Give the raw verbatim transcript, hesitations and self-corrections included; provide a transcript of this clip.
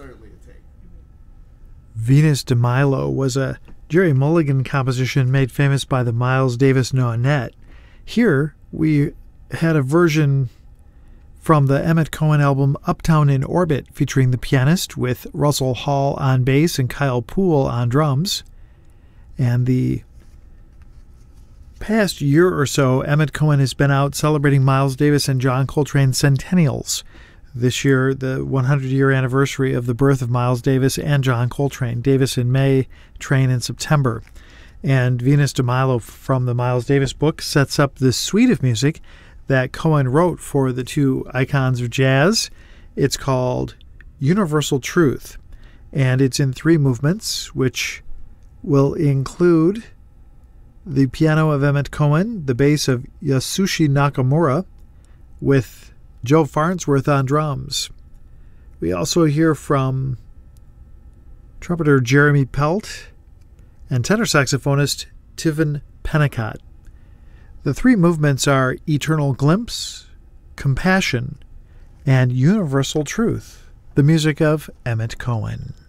certainly a take. Venus de Milo was a Jerry Mulligan composition made famous by the Miles Davis Noinette. Here we had a version from the Emmett Cohen album Uptown in Orbit, featuring the pianist with Russell Hall on bass and Kyle Poole on drums. And the past year or so, Emmett Cohen has been out celebrating Miles Davis and John Coltrane centennials. This year, the one hundred year anniversary of the birth of Miles Davis and John Coltrane. Davis in May, Train in September. And Venus de Milo from the Miles Davis book sets up this suite of music that Cohen wrote for the two icons of jazz. It's called Universal Truth, and it's in three movements, which will include the piano of Emmett Cohen, the bass of Yasushi Nakamura, with Joe Farnsworth on drums. We also hear from trumpeter Jeremy Pelt and tenor saxophonist Tiffin Pennicott. The three movements are Eternal Glimpse, Compassion, and Universal Truth, the music of Emmett Cohen.